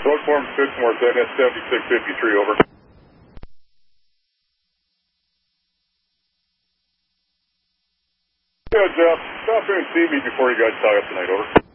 Road form Fitchmore, NS 7653, over. Yeah, Jeff, stop in and see me before you guys tie up tonight, over.